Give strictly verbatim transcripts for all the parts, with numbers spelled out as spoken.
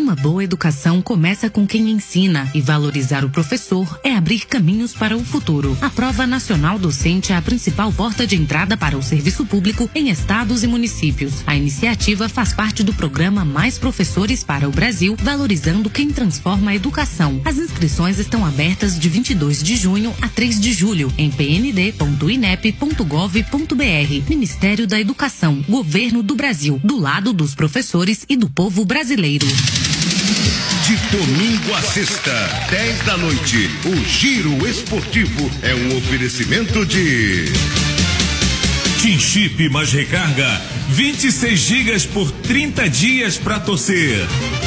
Uma boa educação começa com quem ensina, e valorizar o professor é abrir caminhos para o futuro. A Prova Nacional Docente é a principal porta de entrada para o serviço público em estados e municípios. A iniciativa faz parte do programa Mais Professores para o Brasil, valorizando quem transforma a educação. As inscrições estão abertas de vinte e dois de junho a três de julho em p n d ponto inep ponto gov ponto b r. Ministério da Educação, Governo do Brasil, do lado dos professores e do povo brasileiro. De domingo a sexta, dez da noite, o Giro Esportivo é um oferecimento de TIM Chip mais recarga, vinte e seis gigas por trinta dias pra torcer.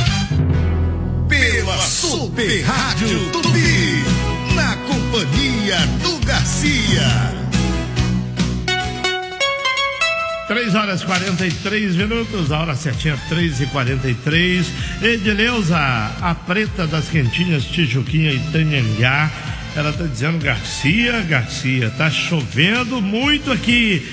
Pela Super Rádio Tupi, na companhia do Garcia. três horas e quarenta e três minutos, a hora certinha, três e quarenta e três. Edileuza, a preta das quentinhas Tijuquinha e Itanhangá, ela tá dizendo: Garcia, Garcia, tá chovendo muito aqui,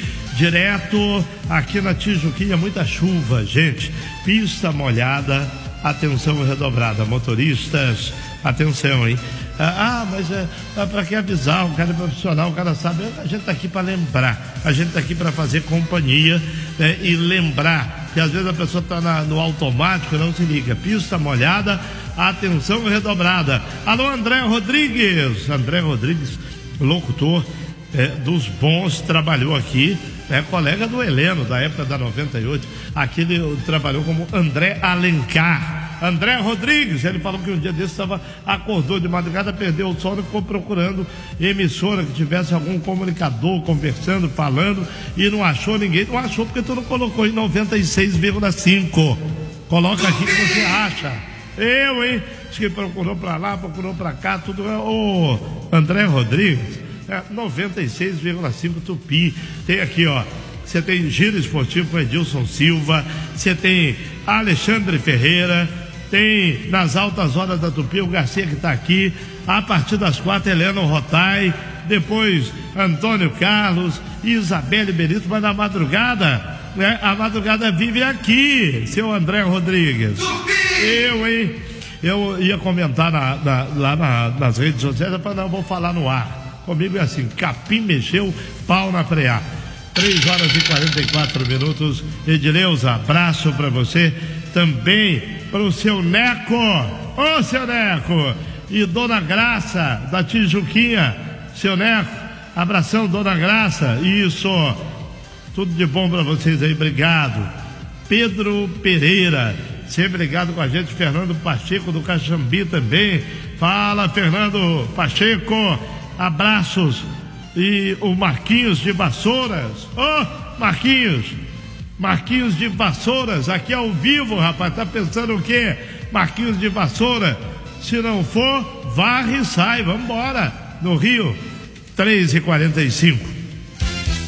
direto aqui na Tijuquinha, muita chuva, gente, pista molhada, atenção redobrada, motoristas, atenção, hein? Ah, mas é, é para que avisar, o cara é profissional, o cara sabe. A gente tá aqui para lembrar, a gente tá aqui para fazer companhia, né, e lembrar que às vezes a pessoa tá na, no automático, não se liga. Pista molhada, atenção redobrada. Alô, André Rodrigues, André Rodrigues, locutor é, dos bons, trabalhou aqui, é colega do Heleno, da época da noventa e oito, aqui ele trabalhou como André Alencar. André Rodrigues, ele falou que um dia desse estava, acordou de madrugada, perdeu o sono e ficou procurando emissora que tivesse algum comunicador conversando, falando, e não achou ninguém. Não achou porque tu não colocou em noventa e seis vírgula cinco. Coloca aqui que você acha. Eu, hein? Diz que procurou pra lá, procurou pra cá, tudo. Ô, André Rodrigues, é, noventa e seis vírgula cinco Tupi. Tem aqui, ó. Você tem Giro Esportivo com Edilson Silva, você tem Alexandre Ferreira, tem nas altas horas da Tupi o Garcia que está aqui, a partir das quatro, Helena Rotai, depois Antônio Carlos, Isabelle Benito, mas na madrugada, né, a madrugada vive aqui, seu André Rodrigues. Tupi! Eu, hein? Eu ia comentar na, na, lá na, nas redes sociais, eu falei, não, vou falar no ar. Comigo é assim, capim mexeu, pau na frear. três horas e quarenta e quatro minutos. Edileuza, abraço para você, também para o seu Neco, ô seu Neco, e Dona Graça da Tijuquinha, seu Neco, abração, Dona Graça, isso, tudo de bom para vocês aí, obrigado. Pedro Pereira, sempre ligado com a gente. Fernando Pacheco do Caxambi também, fala Fernando Pacheco, abraços. E o Marquinhos de Vassouras, ô oh, Marquinhos, Marquinhos de Vassouras, aqui ao vivo, rapaz, tá pensando o quê? Marquinhos de Vassoura, se não for, varre e sai, vamos embora, no Rio, três e quarenta e cinco.